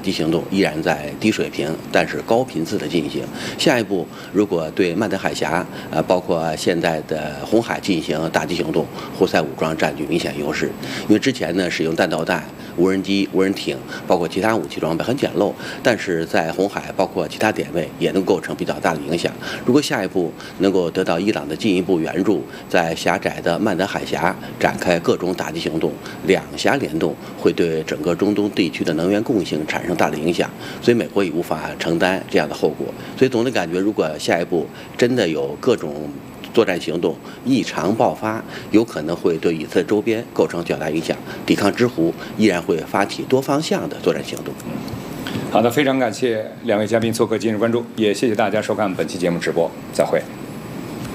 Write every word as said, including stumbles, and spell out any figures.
击行动依然在低水平，但是高频次的进行。下一步，如果对曼德海峡，呃，包括现在的红海进行打击行动，胡塞武装占据明显优势。因为之前呢，使用弹道弹、无人机、无人艇，包括其他武器装备很简陋，但是在红海包括其他点位也能构成比较大的影响。如果下一步能够得到伊朗的进一步援助，在狭窄的曼德海峡展开各种打击行动，两峡联动会对整个中东地区的能源供应产生大的影响，所以美国也无法承担这样的后果。所以总的感觉，如果下一步真的有各种作战行动异常爆发，有可能会对以色列周边构成较大影响，抵抗之狐依然会发起多方向的作战行动。 好的，非常感谢两位嘉宾做客今日关注，也谢谢大家收看本期节目直播，再会。